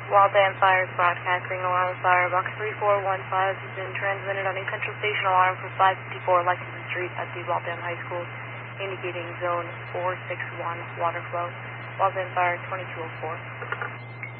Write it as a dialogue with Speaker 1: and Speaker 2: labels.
Speaker 1: Waltham Fire broadcasting alarm fire. Box 3415 has been transmitted on a central station alarm for 554 Lexington Street at the Waltham High School, indicating zone 461 water flow. Waltham Fire 2204.